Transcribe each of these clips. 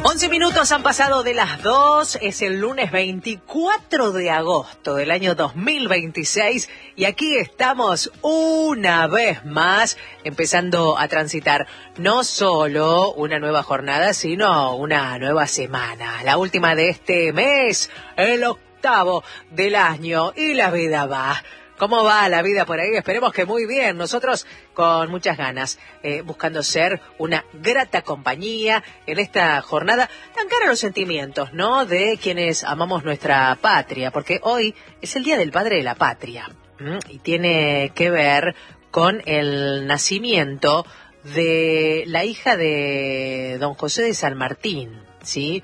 11 minutos han pasado de las 2, es el lunes 24 de agosto del año 2026 y aquí estamos una vez más empezando a transitar no solo una nueva jornada, sino una nueva semana, la última de este mes, el octavo del año y la vida va. ¿Cómo va la vida por ahí? Esperemos que muy bien. Nosotros con muchas ganas, buscando ser una grata compañía en esta jornada tan cara a los sentimientos, ¿no? De quienes amamos nuestra patria, porque hoy es el Día del Padre de la Patria, y tiene que ver con el nacimiento de la hija de don José de San Martín, ¿sí?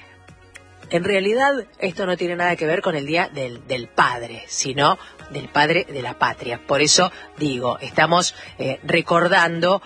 En realidad esto no tiene nada que ver con el Día del Padre, sino del Padre de la Patria. Por eso digo, estamos recordando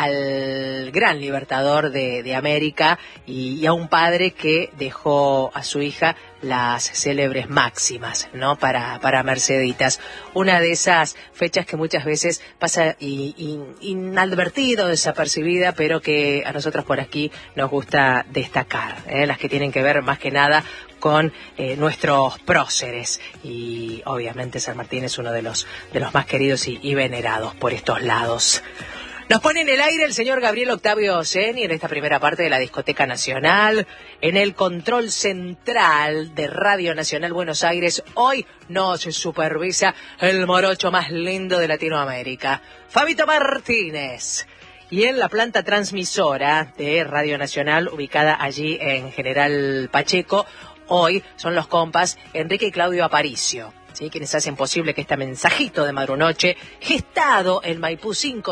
al gran libertador de América y a un padre que dejó a su hija las célebres máximas, ¿no? Para Merceditas. Una de esas fechas que muchas veces pasa inadvertido, desapercibida, pero que a nosotros por aquí nos gusta destacar, las que tienen que ver más que nada con nuestros próceres. Y obviamente San Martín es uno de los más queridos y venerados por estos lados. Nos pone en el aire el señor Gabriel Octavio Ceni en esta primera parte de la Discoteca Nacional. En el control central de Radio Nacional Buenos Aires, hoy nos supervisa el morocho más lindo de Latinoamérica, Fabito Martínez. Y en la planta transmisora de Radio Nacional, ubicada allí en General Pacheco, hoy son los compas Enrique y Claudio Aparicio, ¿sí? Quienes hacen posible que este mensajito de Madrunoche, gestado en Maipú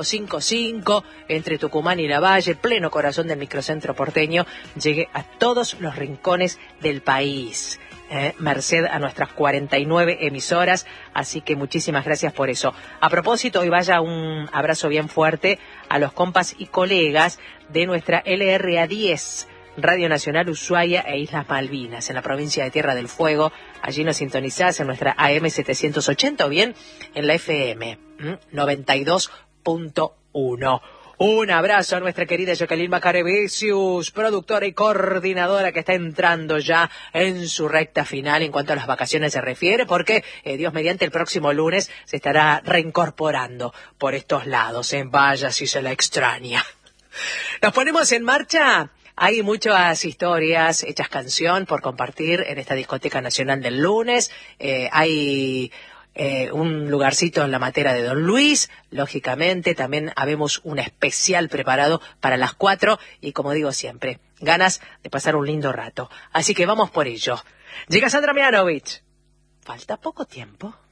555, entre Tucumán y Lavalle, pleno corazón del microcentro porteño, llegue a todos los rincones del país. Merced a nuestras 49 emisoras, así que muchísimas gracias por eso. A propósito, hoy vaya un abrazo bien fuerte a los compas y colegas de nuestra LRA10, Radio Nacional Ushuaia e Islas Malvinas, en la provincia de Tierra del Fuego. Allí nos sintonizás en nuestra AM 780 o bien en la FM 92.1. Un abrazo a nuestra querida Jacqueline Macarevicius, productora y coordinadora que está entrando ya en su recta final en cuanto a las vacaciones se refiere, porque Dios mediante el próximo lunes se estará reincorporando por estos lados. Vaya si se la extraña. Nos ponemos en marcha. Hay muchas historias hechas canción por compartir en esta Discoteca Nacional del lunes. Hay un lugarcito en la matera de Don Luis. Lógicamente, también habemos un especial preparado para las 4. Y como digo siempre, ganas de pasar un lindo rato. Así que vamos por ello. Llega Sandra Mianovich. Falta poco tiempo.